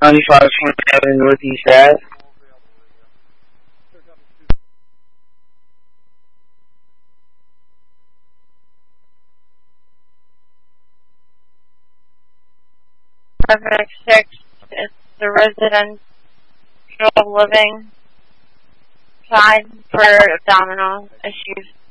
9527 Northeast Ave. Perfect 6, it's the residential living side for abdominal issues.